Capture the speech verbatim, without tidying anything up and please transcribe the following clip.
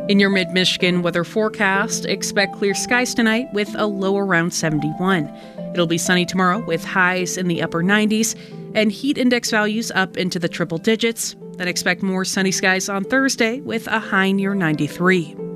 In your mid-Michigan weather forecast, expect clear skies tonight with a low around seventy-one. It'll be sunny tomorrow with highs in the upper nineties and heat index values up into the triple digits. Then expect more sunny skies on Thursday with a high near ninety-three.